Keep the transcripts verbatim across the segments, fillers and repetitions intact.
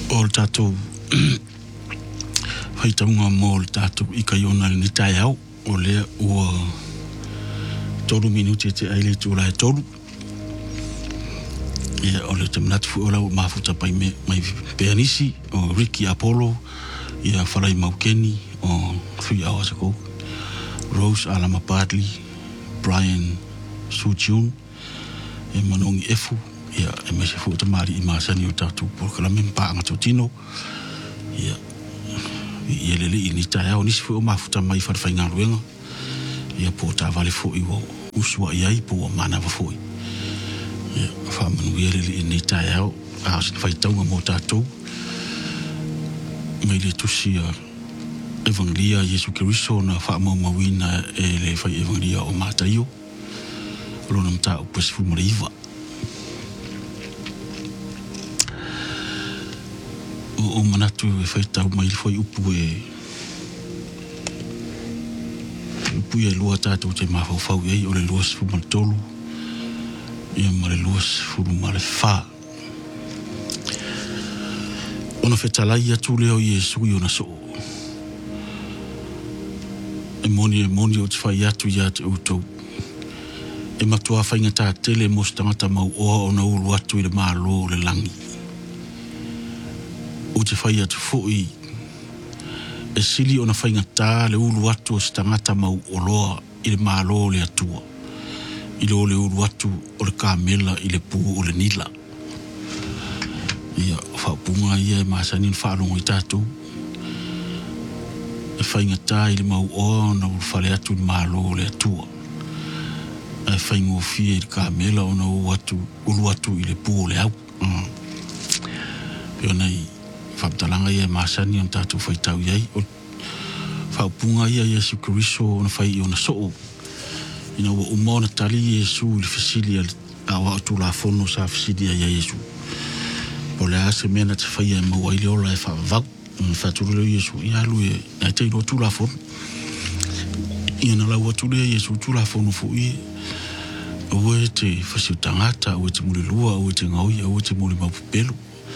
o tatou fai taunga mo o tatou i ka iona ni tai au o lea ua tolu minuti te aile tūla e tolu ia o le tamanatu fu o lau mafuta pai me mai peanisi o Ricky Apollo ia Falai Maukeni o three hours ago Rose Alama Bartley Brian Suchun e manongi efu ia e mese fu tamari i masani o tatou por kala me mpa anga totino ia ia lele i ni tai au nisi fu o mafuta mai farfainga ruenga ia po ta vale fu i wo usua iai po mana fu ia fa manu ia lele i ni tai au a sin fai taunga mo tatou mai le tusia evangelia Yesu Kiriso na fa mo mawina e le fai evangelia o mataio lona mta o pesifu mariva o manatu e fai tau mai foi upu e upu e lua tātou te mawhau fau ei o le lua sifu mantolu ia ma le lua sifu ma le wha ona whetalai atu leo Yesu i ona so e moni e moni o te whai atu ia te utou e matua whainga tā tele mo stangata mau oa o na ulu atu i le maa lo le langi o te whai atu fōi e sili o na whainga tā le ulu atu o stangata mau o loa i le maa lo le atua i le o le ulu atu o le kāmela i le pū o le nila ia whaupunga ia e maasanin whaalongo i tātou e whainga tā i le mau oa o na ulu whale atu i maa lo le atua e whaingo fie i ka mela o na ulu atu, ulu atu i le pū o le au. Mm. Pio nei, whaptalanga ia maasani on tātou whaitau iai. O whaupunga ia Yesu Kiriso o na whai i o na soo. Ina ua umau na tali Yesu i le fasili a wa atu la fono sa fasili a Yesu. Po le ase mea na te whai e maua i le ola e whaavau. Whaturu leo Yesu i alu e na te ino atu la fono. Ia na lau atu lea Yesu tu la fono fo i Awe te whasiu tangata, awe te muli lua, awe te ngaui, awe te muli mapupelu.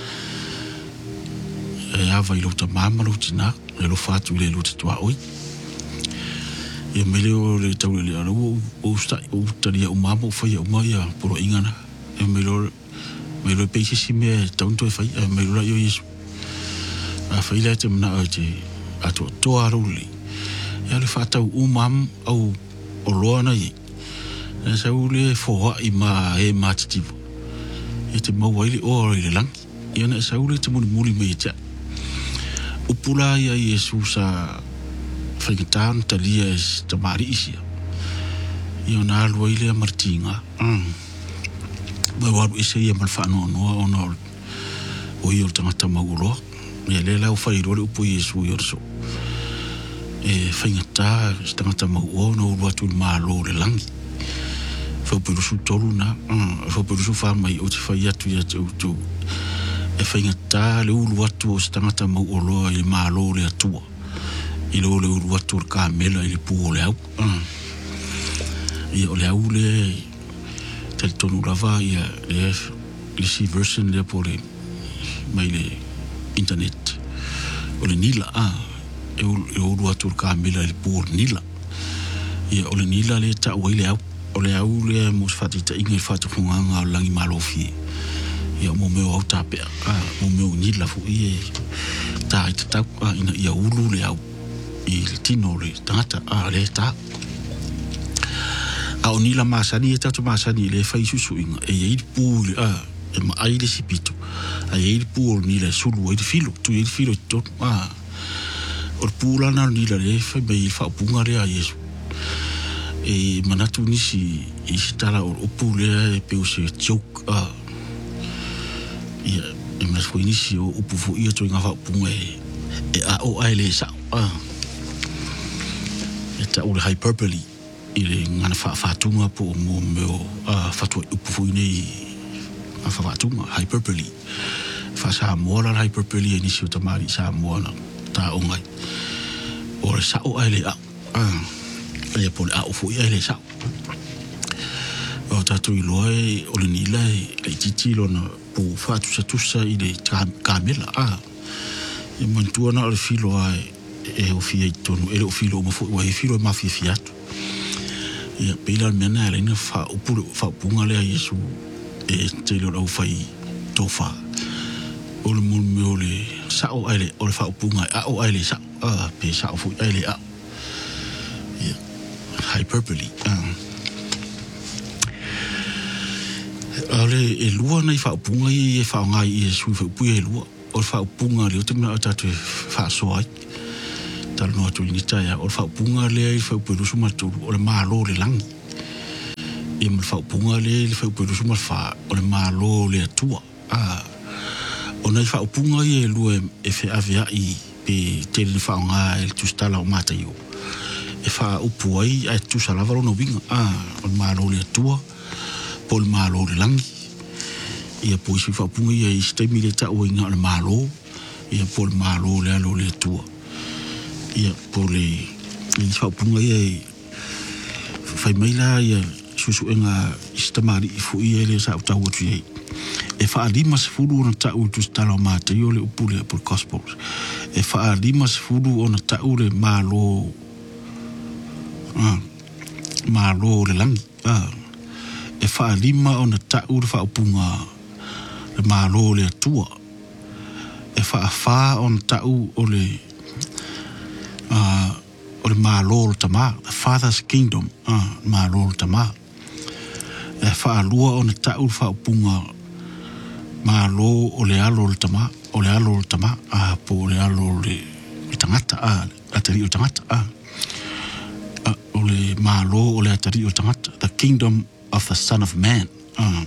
E awa i lauta mama lauti nā, le lo whātu i le lo te tua oi. Ia mele o le tau le ara, o ustai, o utaria o mama, o whaia o mai a poro ingana. E mele o, mele o peise si mea taunto e whai, e mele o rai o Yesu. A whai lea te mana o te ato toa aruli. Ia le whātau o mama au o loa na i. E sa ule foa i ma e matitivo. E te mauaili o i le langi. Ia na e sa ule te muli muli me i tea. Upula ia Yesu sa whaingatanu talia e tamari isia. Ia na alua ile a martinga. Mai waru ise ia malwhano noa o na o i o tangata mauloa. Ia le lau whairole upu Yesu i orso. E whaingata tangata mauloa na ulu atu i maalo le langi. Fau perusu tolu na, fau perusu wha mai o te whai atu ia te utu. E whainga tā le ulu atu o stangata mau o loa i le maa lo le atua. I lo le ulu atu o le kāmela i le pū o le au. Ia o le au le, te le tonu lava ia le le si version le po le, mai le internet. O le nila, e ulu atu o le kāmela i le pū o le nila. Ia o le nila le ta ua i le au. O le au le mo fatita inga fatu funganga o langi malofi. Ia mo meo au tapea. Mo meo nila fu i ta i te tau. Ina ia ulu le au. I le tino le tangata. A le ta. A o nila masani e tatu masani le fai susu inga. E ia i pu le a. E ma ai le sipito. A ia i pu o nila sulu e le filo. Tu i le filo i tot. O le pu lana nila le fai mai fa punga le a Yesu. E manatu nisi i sitala o upu lea e peo se joke a ia e manatu nisi o upu fu ia toi ngawa upunga e e a o ai le sa a e ta o le hyperbole i le ngana wha whatunga po o mo meo a whatua upu fu nei a whatunga hyperbole wha sa moana hyperbole e nisi o tamari sa moana ta o ngai o le sa o ai le a a ia pole a ofu ia le sa o tatu i loe o le nila e le titi lo na po fa tu sa tu sa ile kamela a e man tu na le filo ai e o fia tonu e o filo mo fo e filo ma fi fiatu ia pila mena le na fa o pu fa punga le Yesu e te lo au fai to fa o le mo me le sa o ai le o le fa punga a o ai le sa a pe sa o fu ai le a ia hyperbole um ale e lua nei fa punga i e fa ngai Yesu fa pu e lua o fa punga le o te na ta te fa so ai tal no tu ni taia o fa punga le fa pu lu suma tu o le malo le lang e mo fa punga le fa pu lu suma fa o le malo le tua a o nei fa punga e lu e fe avia i pe te le fa nga el tu sta la o mata yo e fa o puai ai tu sala valo no vinga a o le malo le tua po le malo le lang ia po si fa punga e ste mi le ta o inga le malo ia po le malo le alo le tua ia por le il fa punga ia fai mai la ia susu enga istamari fu ia le sa tau tu ia e fa lima se fulu na tau tu stalo mate yo le upule por gospels e fa lima se fulu ona tau le malo ah malo le lang ah e fa lima ona tau le fa punga le malo le tua e fa fa on tau o le uh, o le malo le tama, the Father's Kingdom, uh, malo le tama. E wha alua o na tau wha upunga malo o le alo le tama, o le alo le tama, a po o le alo le tangata, a atari o tangata, a o le malo o le atari o tangata, the Kingdom of the Son of Man. Uh,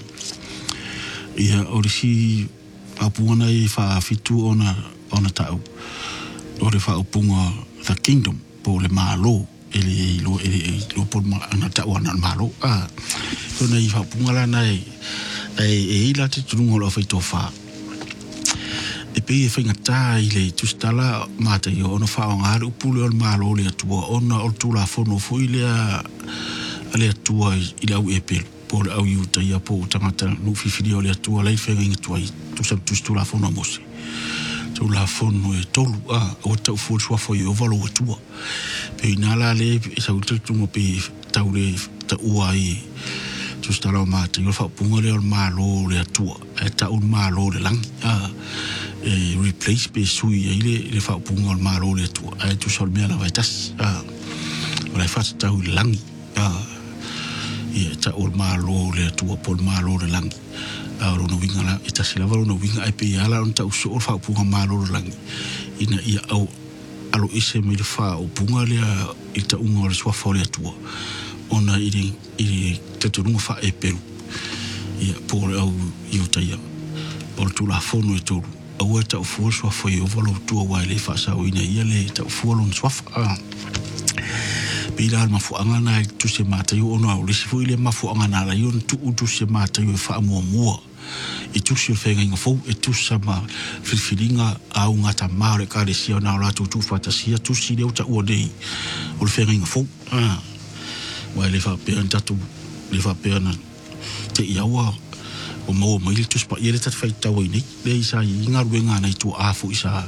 ia o le si apunga nei wha fitu o na, o na tau, o le wha upunga the kingdom po le malo ele lo ele lo po ana ta wana malo ah so nei fa pungala nei e e la te tungo lo fa to fa e pe e finga ta ile tu stala mata yo no fa nga lu pu le malo le tu ona o tu la fono fo ile ale tu ile au e pe po au yu ta ya po tangata no fi fi le tu le fe ngi tu ai tu sa tu tu la fono mos tu la fono e tolu a o tau fo swa fo yo valo tu pe inala le sa utu tu mo pe tau le ta uai tu stala ma te yo fa punga le malo le tu e ta un malo le lang a e replace pe sui ile le fa punga malo le tu e tu sol me la vai tas a la fa ta u lang a e ta un malo le tu po malo le lang a ro no vinga la ita sila valo no vinga ai pe ala on ta uso o fa punga malo langi ina ia au alo ise me fa o punga le ita unga o swa fo le tua ona iri iri te tu fa e peru ia por au yuta ia por tu la fono e tu au ta fo swa fo yo valo tua wa le fa sa o ina ia le ta fo lon swa a pila ma fu anga na tu se mata yo ona o le fu ile ma fu anga na la yo tu tu se mata yo fa mo mo e tu se fenga nga fo e tu sa ma filfilinga a unga ta mare ka le sia na la tu tu fa ta sia tu si le ta o dei o le fenga nga fo ah wa le fa pe anta tu le fa pe na te iawa o mo mo ile tu spa ile ta fa ta o ni le sa inga ruenga na tu a fu isa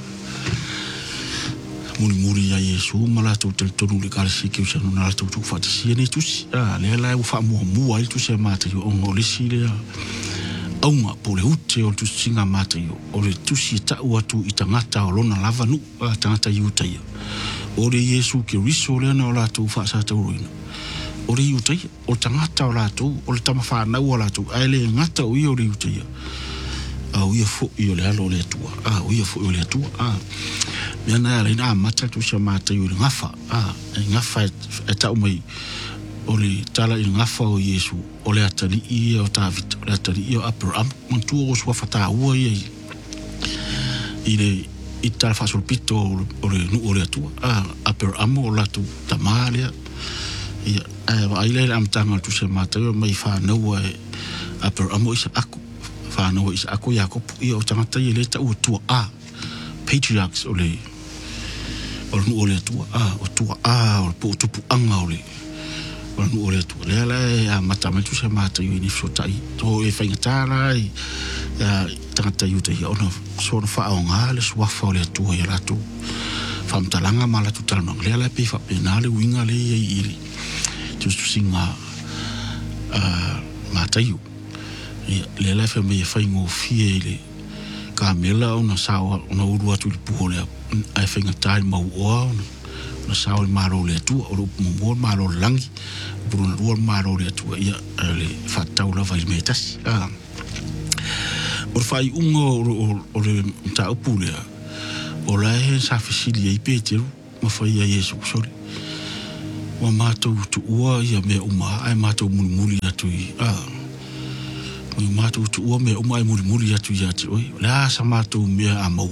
muri muri ya Yesu mala tu tel tonu le kala sike usa no na tu tu fa si ne tu ah le la u fa mo mo ai tu se mata yo on le si le au ma po le uti o tu singa mata yo o le tu si ta u tu itangata o lona lava nu tangata yuta yo o le Yesu ke riso le na o la tu fa sa ta ruina o le yuta o tangata o la tu o le tamafa na o la tu ai le ngata o yo le yuta yo au ia fo yo le alo le tua ah o ia fo yo le tua ah me na le na mata tu se mata yo ngafa ah ngafa e ta mai o le tala i ngafa o Yesu o le atali i o David o le atali i o Abraham man tu o swa fata ua i i le i tala fa sul pito o le nu o le tua ah Abraham o la tu tamalia i ai le am tanga tu se mata yo mai fa no Abraham o isa aku fa no isa aku Jacob i o tangata i le ta o tua ah patriarchs o le o nu o le tua ah o tua ah o po tupu anga o le o nu o le tua le la a mata me tu se mata yo ni fota i to e fa ngata la ya tangata yuta ya ona so na fa nga le so fa le tu ya la tu fam talanga mala tu talanga le la pe fa penale winga le iri tu singa a matayu le la fa me fa ngo fiele ka mela ona sawa ona uru atu le pu le ai fa nga tai ma o na sawa ma ro le tu o mo mo ma ro langi bruna ro ma ro le tu ya le fa taula va metas ah o fai ungo o le ta opulea o la e sa fisili e peteru ma fai a Yesu sori wa mato tu ua ia me uma ai mato muli muli atu i ah ma mato tu ua me uma ai muli muli atu i atu oi la sa mato me a mau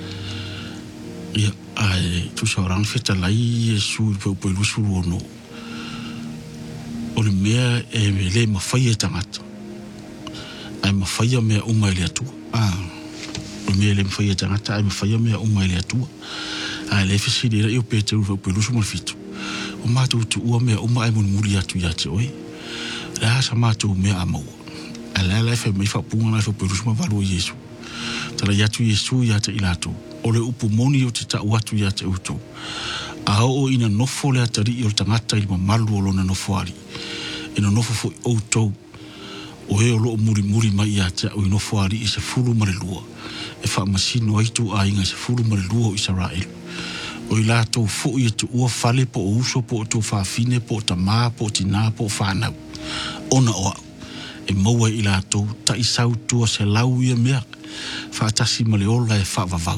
ia ai tu sa orang feta lai Yesu pe pe lusu no o le mea e me le ma fai e tangata ai ma fai me uma ile atu ah o me le fai e tangata ai ma fai me uma ile atu ai le fisili io peteru pe lusu mo fitu o mato tu ua me uma ai muri atu ya te oi la sa mato me amo ala la fe me fa punga la fe perus ma valo Yesu tala ya tu Yesu ya te ilato o le upu moni o te ta watu ya te uto a o ina nofo le atari o tangata i malu o lona nofo ali ina nofo fo o to o he o lo muri muri mai ya te o nofo ali i se fulu mare lua e fa masino ai tu a inga se fulu mare lua o Israel o i lato fo i tu ua fale po o uso po o tu whawhine po o tamā po o tina po o whanau. Ona oa, e maua i lato ta i sau tua se lau ia mea, whaatasi male ola e whawavau.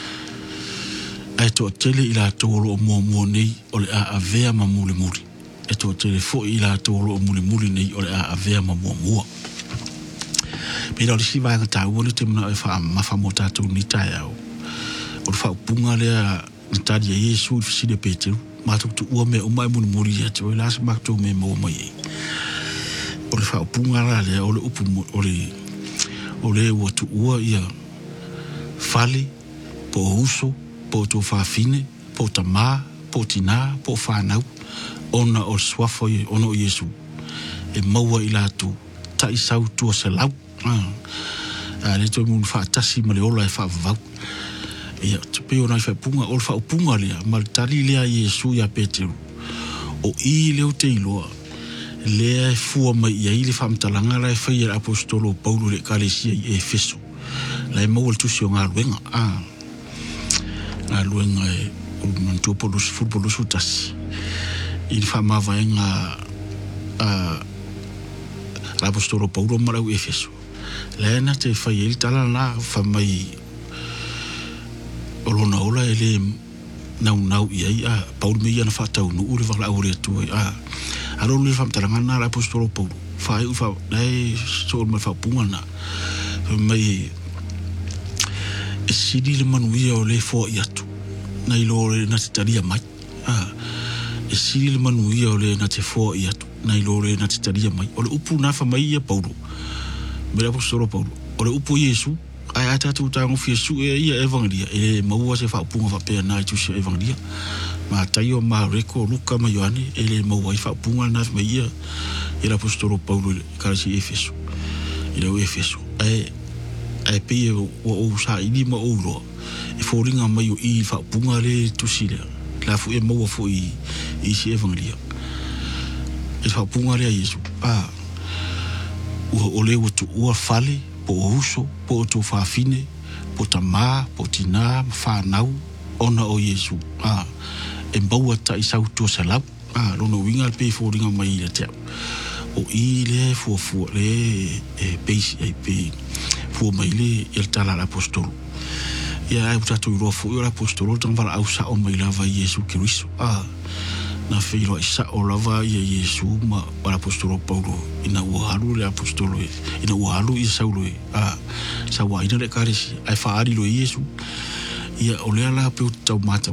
E toa tele i lato olo o mua mua nei o le a avea ma mule muli. E toa tele fo i lato olo o mule muli nei o le a avea ma mua mua. Pera o le si vanga ta uole te mna e wha mafa mo tātou ni tai au. O le wha upunga lea Natalia Yesu fisile Peteru matuk tu ua me umai muni muri ya te oila sa matuk me mo mai e o le wha upunga la le o le upu o le o le ua tu ua ia fale po uso po tu whawhine po tamā po tina po whanau ona o swafo i ona o Yesu e maua i la tu ta i sau tua se lau a le toi muni whaatasi ma le ola e whaavavau ia te ona i whaipunga o le whaupunga lea ma le tali lea Yesu ia Peteru o i leo te iloa lea e fua mai ia i le whamtalanga la e whai e apostolo Paulo le kalesia i Efeso la e maua le tusi o ngā luenga a ngā luenga e o mantua polusu fulpolusu tasi i le whamava e ngā apostolo Paulo marau Efeso la e na te whai e li tala na whamai o lona ola e le nau nau i ai a Paulo me ia na whatau nu ure wala aure atu ai a aro le whamtaranga na la apostolo Paulo whae u whau nei so mai whaupunga na mai e siri le manuia o le fo i atu na i lore na te taria mai a e siri le manuia o le na te fo i atu na i lore na te taria mai o le upu na whamai ia Paulo me la apostolo Paulo o le upu Yesu ai ata tu tango fi su e ia evangelia e maua se fa punga fa pe na tu se evangelia ma taio ma reko Luka ma Ioane e le maua fa punga na me ia e la apostolo Paulo kasi Efeso e le Efeso ai ai pe o o sa i ma o ro e foringa mai o i fa punga le tu sile la fu e maua fu i i se evangelia e fa punga le Yesu ah o le o tu o fale po uso, po tu whawhine, po tamā, po tina, whanau, ona o Yesu. Ah, e maua ta i sau tua se lau. Ah, rono winga pe fōringa mai i le teo. O i le fua fua le e peisi e pe fua mai le i le tala l'apostolo. Ia ai utatu i roa fu i l'apostolo, tang wala au sa o mai lava i Yesu Kiriso. Ah, na whiro i sa o lava i Yesu ma l'apostolo Paulo. Ina ua halu le apostolo e. Ina ua halu i saulo e. Ah, sa wa ina le karesi. Ai whaari lo i Yesu. Ia o lea la pe o tau matau.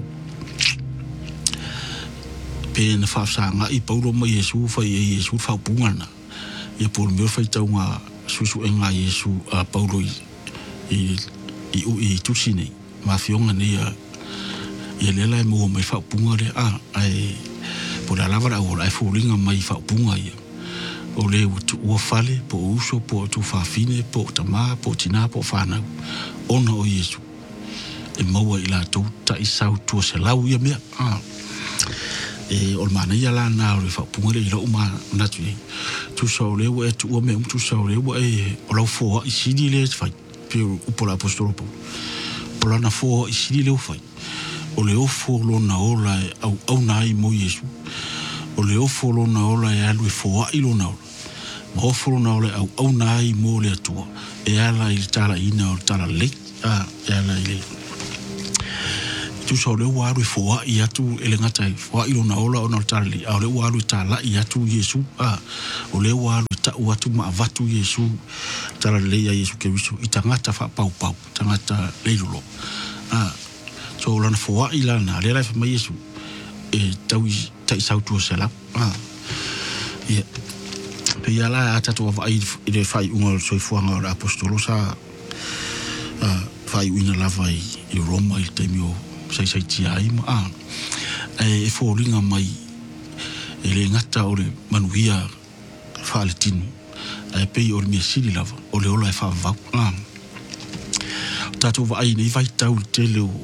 Pe na whaafsanga i Paulo ma Yesu whai e Yesu whaupungana. Ia polo meo whai tau ngā susu e ngā Yesu a Paulo i i i u i tusi nei. Ma fionga nei a ia lela e mua mai whaupunga le. Ah, ai po la lava la ora ai fōringa mai whaupunga ia. o le tu ua fale po uso po tu fafine po tama po tina po fana ona o Yesu e maua ila tu ta isau tu se lau ia mea ah e o mana ia la na o fa punga le uma na tu tu so le o tu o me tu so le o e o lo fo i sidi le fa pe o po la apostolo po po la na fo i sidi le o fa o le o fo lo na ola au au na i mo Yesu o le o fo lo na ola e alu fo i lo na ola o fo lo na ola au au na i mo le atua e ala i tala ina o tala le a e ala i le tu so le waru fo i atu ele ngata fo i lo na ola o na tala li o le waru tala i atu Yesu a o le waru ta watu ma vatu Yesu tala le ya Yesu ke wisu i tangata fa pau pau tangata le lo a so la fo i la na le la fa ma Yesu e tau tai sau tu sela ah ia pe ia la ata tu vai i fai un so fu ang apostolo sa ah fai una la vai i Roma il temio sai sai ti ai ma ah e fo ringa mai e le ngata o le manuia fa le tinu e pe o mi sili lava o le ola e fa va ah tatu vai nei vai tau tele o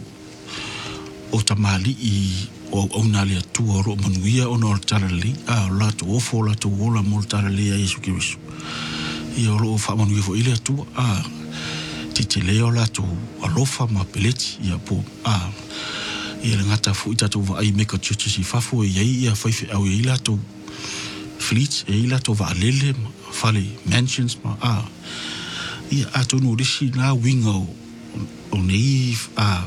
o tamali i o ona le tu o ro manuia o no tarali a la tu o fo la tu o la mo tarali a Yesu Kristo i o lo fa manuia fo ile tu a ti te le o la tu a lo fa ma peleti ia po a i le ngata fu ita tu va ai meka chuchu si fa fu ia ia fa fi au ia tu fleet e ia tu va lele fale mansions ma a ia a tu no disi na wingo o nei a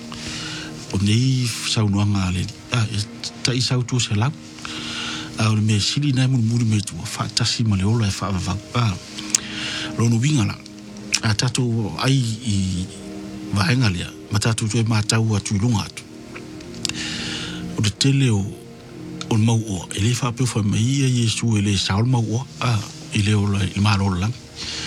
o nei sau no ngale ah ta i sau tu se la a o me sili na mu mu me tu fa ta si ma le ola e fa va ah lo no winga la a tatu ai i va engalia ma tatu tu ma tau atu lunga tu o de tele o o mau o ele fa pe fa mai e Yesu ele sau mau o ah ele ola i ma lo lang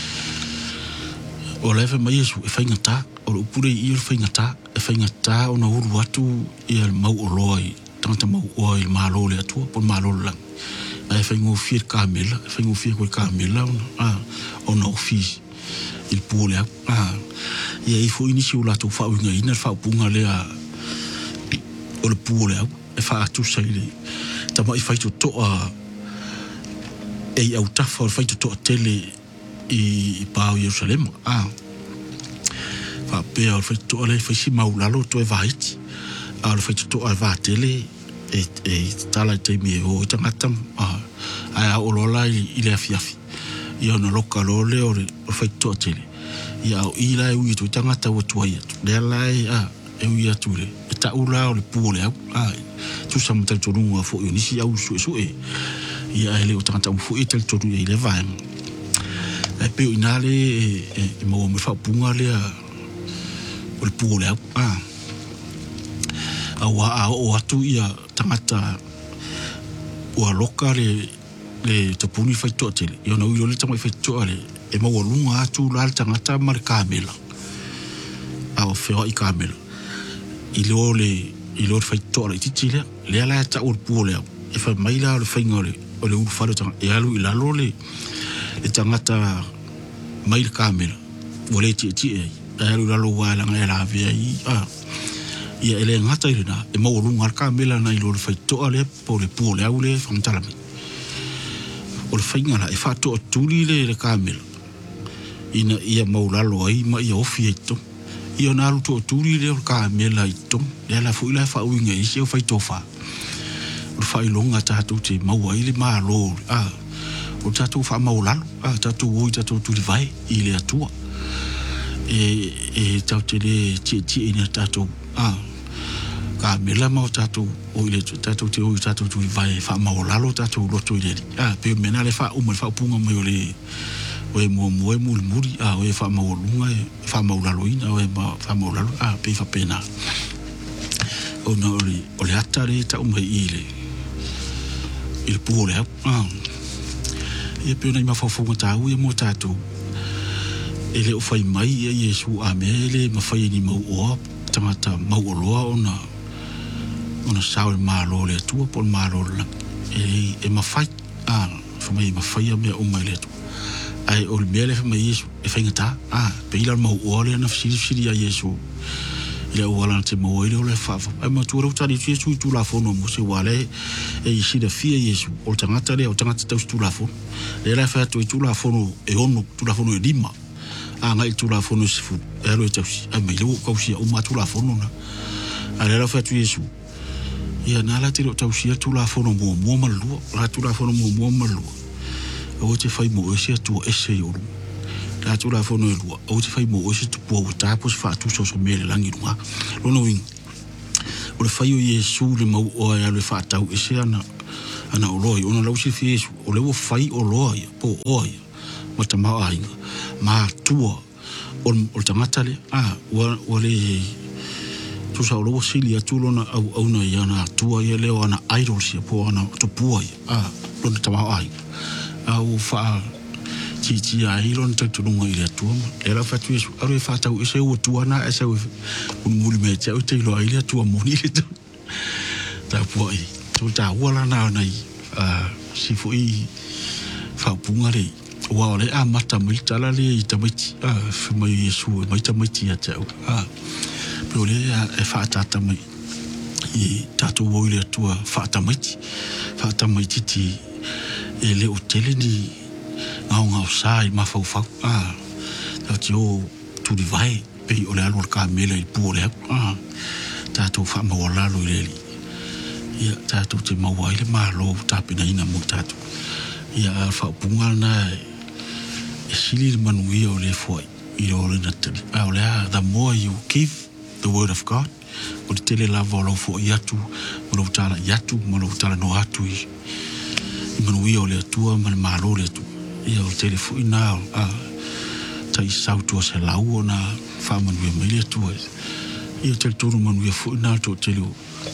o le fa mai Yesu e fa ngata o pure i fa ngata e fa ngata o na uru atu i al mau o loi tanta mau o il malo le atu por malo lang e fa ngo fir kamela e fa ngo fir ko kamela ah o na office il pule ah e i fo inisi o la to fa winga ina fa punga le a o le pule e fa atu sai le ta mai fa to a e au ta fa fa to tele i pa Jerusalem ah fa pe o fa to le fa si maulalo to e vaiti a le fa to a va tele e e tala te mi o tangata ah a o lola i le afiafi ia no loka lole o le fa to tele ia o ila u to tangata o to ia le lai a e u ia tu le ta ula o le pule a tu sa mo to no fo ni si au su su e ia ele o tangata fo e tel to i le va e pe inale e mo me fa punga le o le pule ah a wa o atu ia tangata o loka le le te puni fa to tele yo no yo le tama fa to le e mo lunga atu la tangata mar kamela a o fe i kamela i lo le i lo fa to le titile le ala ta o pule e fa mai la le fa ngole o le u fa le tanga e alu i la lo le le tangata mai kamela vole ti ti e alu la lo wa la ngela via i ah ia ele ngata i na e mo lunga kamela na i lo fa to le po le pule au le fantala o le fainga la e fa to tuli le le kamela ina ia maulalo ai ma ia ofi ito ia na to tuli le kamela ito le la fu la fa winga i se fa to fa o fa ilonga ta to te mau ai le ma lo ah o ta to fa maulalo ah ta to o ta to tuli vai i le atua e e ta te le ti ti ina ta to ah kamela ma ta to o ile ta to te o ta to tuli vai fa maulalo ta to lo to ile ah pe mena le fa o mo fa punga mo le o e mo mo mo muri a o e fa mo lunga e fa mo la loina o e ma fa mo la a pe fa pena o no ri o le atare ta o mai ile il pure ah e pe na ma fa fo ta u e mo ta to ele o fa mai e Yesu a mele ma fa ni mo o tangata mo o lo ona ona saul ma lo le tu por ma lo e e ma fa ah fa mai mafai me o mai le tu ai o le mele fa mai Yesu e fa ngata ah pe ila mo o le na fisi fisi ya Yesu ia wala te mo ile le fa ai ma tu ro tari tu Yesu tu la fono mo se wale e isi da fia Yesu o tangata le o tangata tau tu la fono le la fa tu tu la fono e ono tu la fono e lima a ngai tu la fono se fu e lo tau si ai mai le ko si o ma tu la fono na a le la fa tu Yesu ia na la te lo tau si tu la fono mo mo malu la tu la fono mo mo malu o te fai mo ese tu ese yo la tu la fono e lua o te fai mo ese tu po ta po fa tu so so mele langi lua lo no wing o le fai o Yesu le mau o ya le fa tau ese ana ana o loi ona lau se fi Yesu o le o fai o loi po o ya ma ta ma ai ma tu o o tangata le ah o le tu sa o lo sili tu lo na au au na ya na tu ya le ona idol si po ona to po ah lo ta ma ai au fa ti ti ai lon te tu nunga ile tu era fa tu aro fa ta e se o tu ana e se un muli me te o te lo ile tu mo ni le ta po ai tu ta wala na na a si fo i fa punga le wa le a mata mi tala le i ta mai a fa mai Yesu mai ta mai ti a te a pe le e fa ta ta mai i ta tu wo ile tu fa ta mai fa ta mai ti ti e le o tele ni ngau ngau sai ma fau fau ah ta tio tu di vai pe o le alor ka mele i pu le ah ta tu fa ma wala lo le ia ta tu te ma wai le ma lo ta pe na ina mo ta tu ia fa punga na e sili manui o le foi i o le na tele ah le the more you give the word of God o te tele la volo fo yatu mo lo tala yatu mo lo tala no atu i manui o le tua ma le malo le tu ia o telefoni na a tai sautu se lau na fa manui mai le tua ia te tonu manui fo na to tele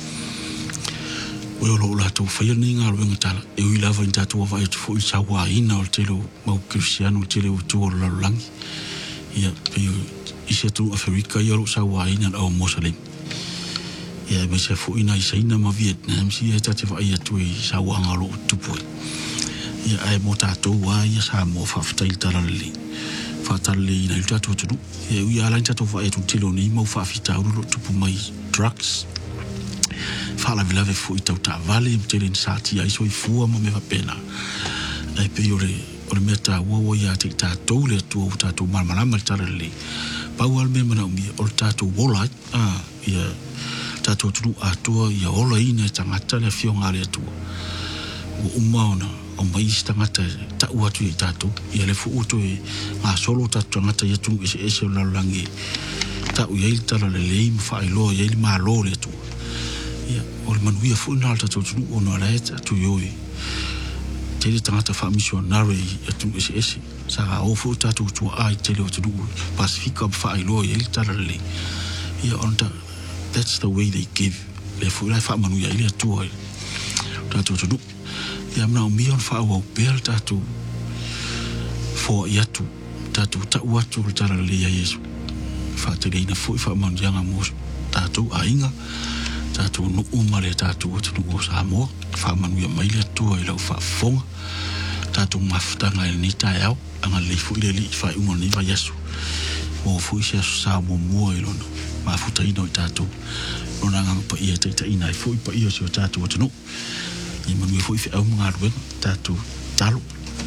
o lo la to fa ni nga lo ngata e wi lava inta to va e fo i sa wa ina o tele mau cristiano tele o to la lang ia pe i se tu Afrika ia lo sa wa ina o Muslim ia me se fo ina i sa ina ma Vietnam si e tate va ia tu i sa wa ngalo tupu ia ai mo tatou wa ia sa mo fa fatai tala le fa tala ina i tatou tu ia ia ala tatou fa e tu tilo ni mo fa fita ru tupu mai drugs fa la vila ve fu i tau ta vale i tele sa ti ai so i fu mo me va pena ai pe ore ore meta wo wo ia te tatou le tu o tatou mal mal mal tala le pa wal me mana mi o tatou wola ah ia tatou tu a tu ia ola ina tangata le fio ngale tu o umauna o mai stangata ta uatu i tatou ia le fu uto e a solo tatou ngata ia tu ese ese la langi ta u ia tala le le fa i lo ia ma lo le tu ia o le manuia fu na tatou tu o no la tu yoi te le tangata fa missionary ia tu ese ese sa o fu tatou tu ai te le tu Pacifica fa i lo ia tala le ia onta that's the way they give le fu la fa manuia ia tu ai tatou tu ia mna mi on fa o bel tatu fo yatu tatu ta watu tara le ya Yesu fa te le na fo fa man janga mo tatu ainga tatu no umale tatu tu no sa mo fa manu ya mai le tu ai lo fa fonga tatu mafta ngai ni ta yao anga le fu le li fa umo ni va Yesu o fu se sa mo mo i lo no ma fu ta ino tatu no na nga pa ia te ta ina fu pa ia so tatu tu no i manu foi fe au mga rueng tatu talo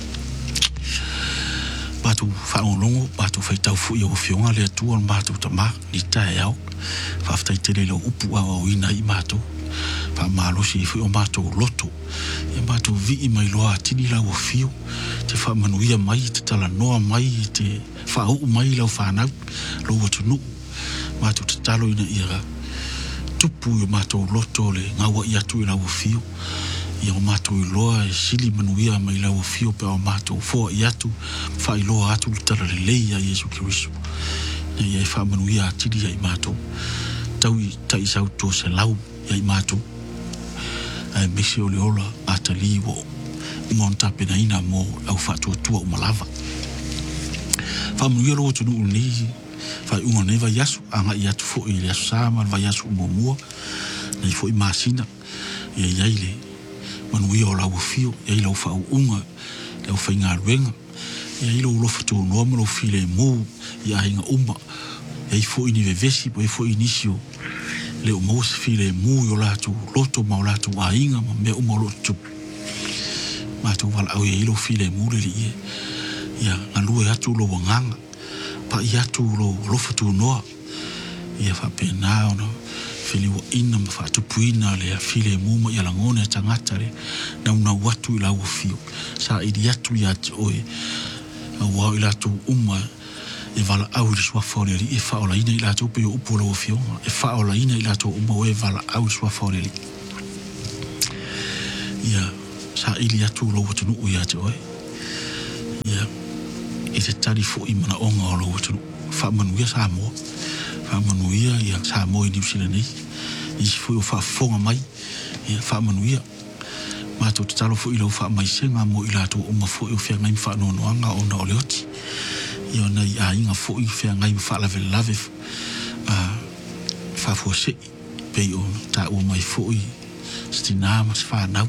batu fa on longo batu fa tau fu yo fionga le tu on batu tama ni ta yao fa fta tele lo upu a o ina i mato fa malo si fu on batu loto e batu vi i mai loa tini la o fio te fa manu ia mai te tala noa mai te fa u mai lo fa na lo o tu no batu te talo ina ira tupu yo mato loto le ngawa ia tu ina o fio ia mato i loa e sili manuia mai lau fio pe o mato fo iatu fa i loa atu tala le leia Yesu Kirisu na ia i fa manuia atiri ia i mato tau i tai sau to se lau ia i mato ai misi o le ola atali wo umonta pena ina mo au fa tua tua umalava fa manuia lo tunu uni fa unga neva yasu anga iatu fo i le asu sama va yasu umomua na i fo i masina ia iaile manuia o lau fio ia i lau whaunga lau whainga ruenga ia i lau lofa tō noa ma lau file mō ia hinga uma ia i fo ini vevesi po i fo inisio le o mau se file mō i o lātou loto ma o lātou a inga ma mea uma o loto mātou wala au ia i lau file mō le li ia ia ngalua i atu lo wanganga pa i atu lo lofa tō noa ia whapena ona fili wa ina ma whaatupuina le a file muma i alangone tangata le na una watu i lau fio sa i di atu i atu oe a wau i latu uma e vala au i sua whaoreli e whaola ina i latu upe o upo lau fio e whaola ina i latu uma oe vala au i sua whaoreli ia sa i li atu lau watunu i atu oe ia i te tari fo i mana onga o lau watunu whaamanuia sa moa whaamanuia ia sa moa i New Zealand nei i si fo i o whaafonga mai ia whaamanuia mātou te talo fo i lau whaamaisenga mo i lātou o ma fo i o whea ngai whaanoanoanga o na o leoti ia nei a inga fo i whea ngai whaalave lave whaafua se pei o ta ua mai fo i stina ma se whanau